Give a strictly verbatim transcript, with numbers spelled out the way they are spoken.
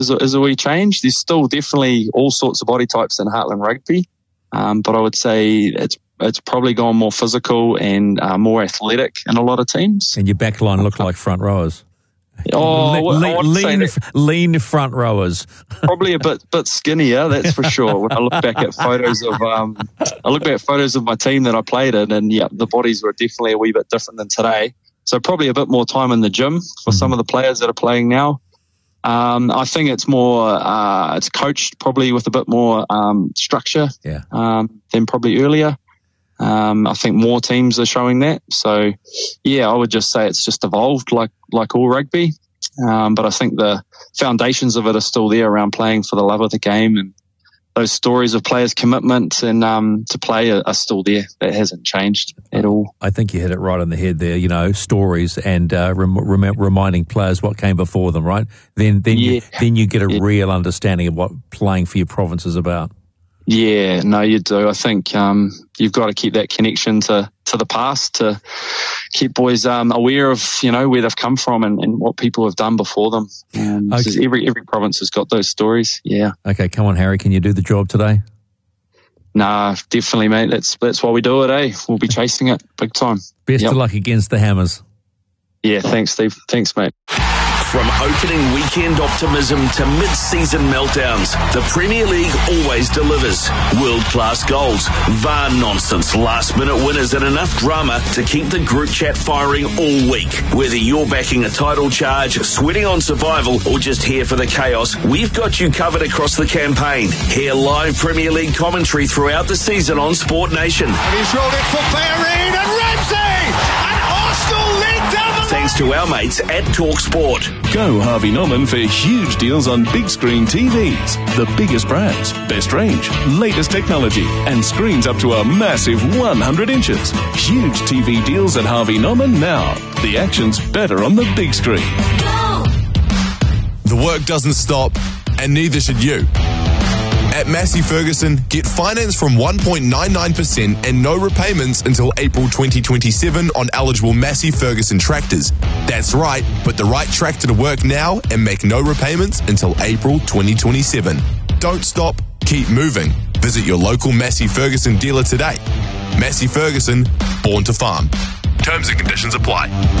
is a, is a wee change. There's still definitely all sorts of body types in Heartland Rugby, um, but I would say it's it's probably gone more physical and uh, more athletic in a lot of teams. And your back line look like front rowers. Oh, Le- I le- lean, lean front rowers. Probably a bit bit skinnier, that's for sure. When I look back at photos of, um, I look back at photos of my team that I played in, and yeah, the bodies were definitely a wee bit different than today. So probably a bit more time in the gym for mm-hmm. some of the players that are playing now. Um, I think it's more, uh, it's coached probably with a bit more um, structure yeah. um, than probably earlier. Um, I think more teams are showing that. So, yeah, I would just say it's just evolved like like all rugby. Um, but I think the foundations of it are still there around playing for the love of the game, and those stories of players' commitment and um, to play are, are still there. That hasn't changed at all. I think you hit it right on the head there. You know, stories and uh, rem- rem- reminding players what came before them, right? Then, then, yeah. you, then you get a yeah. real understanding of what playing for your province is about. Yeah, no, you do. I think um, you've got to keep that connection to, to the past, to keep boys um, aware of, you know, where they've come from and, and what people have done before them. Um, okay. Every every province has got those stories. Yeah. Okay, come on, Harry. Can you do the job today? Nah, definitely, mate. That's that's why we do it, eh? We'll be chasing it big time. Best yep. of luck against the Hammers. Yeah, thanks, Steve. Thanks, mate. From opening weekend optimism to mid-season meltdowns, the Premier League always delivers. World-class goals, V A R nonsense, last-minute winners and enough drama to keep the group chat firing all week. Whether you're backing a title charge, sweating on survival, or just here for the chaos, we've got you covered across the campaign. Hear live Premier League commentary throughout the season on Sport Nation. And he's rolled it for Bellerin and Ramsey! And Arsenal lead down the Thanks to our mates at TalkSport. Go Harvey Norman for huge deals on big screen T Vs. The biggest brands, best range, latest technology, and screens up to a massive one hundred inches. Huge T V deals at Harvey Norman now. The action's better on the big screen. The work doesn't stop, and neither should you. At Massey Ferguson, get finance from one point nine nine percent and no repayments until April twenty twenty-seven on eligible Massey Ferguson tractors. That's right, put the right tractor to work now and make no repayments until April twenty twenty-seven. Don't stop, keep moving. Visit your local Massey Ferguson dealer today. Massey Ferguson, born to farm. Terms and conditions apply.